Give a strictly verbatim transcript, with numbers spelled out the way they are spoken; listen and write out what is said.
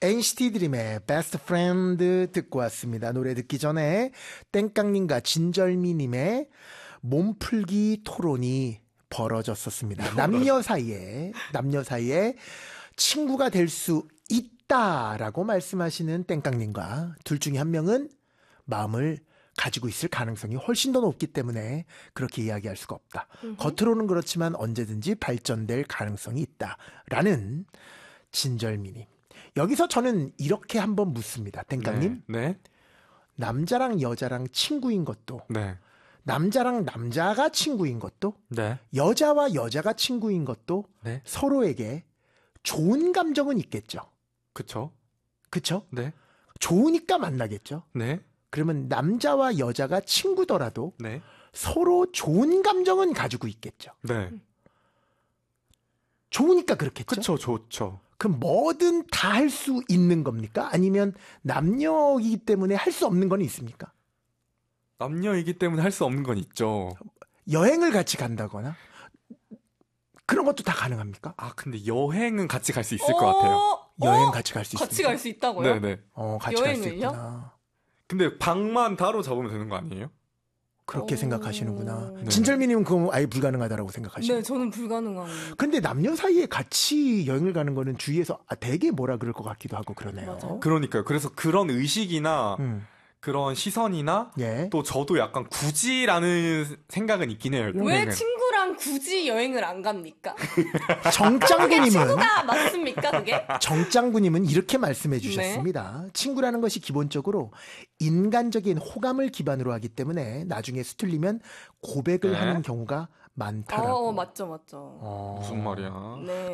엔시티 드림의 Best Friend 듣고 왔습니다. 노래 듣기 전에 땡깡님과 진절미님의 몸풀기 토론이 벌어졌었습니다. 남녀 사이에 남녀 사이에 친구가 될 수 있다라고 말씀하시는 땡깡님과 둘 중에 한 명은 마음을 가지고 있을 가능성이 훨씬 더 높기 때문에 그렇게 이야기할 수가 없다. 음흠. 겉으로는 그렇지만 언제든지 발전될 가능성이 있다라는 진절미님. 여기서 저는 이렇게 한번 묻습니다. 땡깡님. 네. 네. 남자랑 여자랑 친구인 것도 네. 남자랑 남자가 친구인 것도 네. 여자와 여자가 친구인 것도 네. 서로에게 좋은 감정은 있겠죠. 그쵸. 그쵸? 네. 좋으니까 만나겠죠. 네. 그러면 남자와 여자가 친구더라도 네. 서로 좋은 감정은 가지고 있겠죠. 네. 좋으니까 그렇겠죠. 그쵸, 좋죠. 그럼 뭐든 다 할 수 있는 겁니까? 아니면 남녀이기 때문에 할 수 없는 건 있습니까? 남녀이기 때문에 할 수 없는 건 있죠. 여행을 같이 간다거나 그런 것도 다 가능합니까? 아, 근데 여행은 같이 갈 수 있을 것 같아요. 여행 같이 갈 수 있습니다. 같이 갈 수 있다고요? 네네. 어, 같이 갈 수 있구나. 근데 방만 따로 잡으면 되는 거 아니에요? 그렇게 오... 생각하시는구나. 네. 진절미님은 그건 아예 불가능하다라고 생각하시나요? 네, 저는 불가능한. 근데 남녀 사이에 같이 여행을 가는 거는 주위에서 아, 되게 뭐라 그럴 것 같기도 하고 그러네요. 맞아요. 그러니까요. 그래서 그런 의식이나 음. 그런 시선이나 예. 또 저도 약간 굳이라는 생각은 있긴 해요. 왜 여행은. 친구랑 굳이 여행을 안 갑니까? 정짱구님은 친구가 맞습니까 그게? 정짱구님은 이렇게 말씀해 주셨습니다. 네. 친구라는 것이 기본적으로 인간적인 호감을 기반으로 하기 때문에 나중에 수틀리면 고백을 네. 하는 경우가 많다라고. 어, 맞죠, 맞죠. 어... 무슨 말이야? 네.